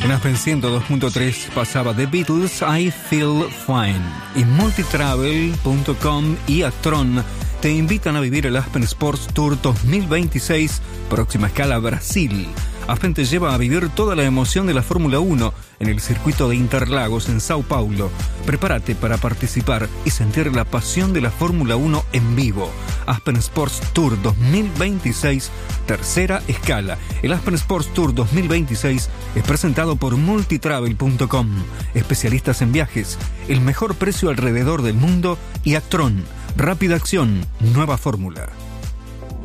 En Aspen 102.3 pasaba The Beatles, I Feel Fine. Y Multitravel.com y Actron te invitan a vivir el Aspen Sports Tour 2026, próxima escala Brasil. Aspen te lleva a vivir toda la emoción de la Fórmula 1 en el circuito de Interlagos en Sao Paulo. Prepárate para participar y sentir la pasión de la Fórmula 1 en vivo. Aspen Sports Tour 2026, tercera escala. El Aspen Sports Tour 2026 es presentado por Multitravel.com, especialistas en viajes, el mejor precio alrededor del mundo, y Actron, rápida acción, nueva fórmula.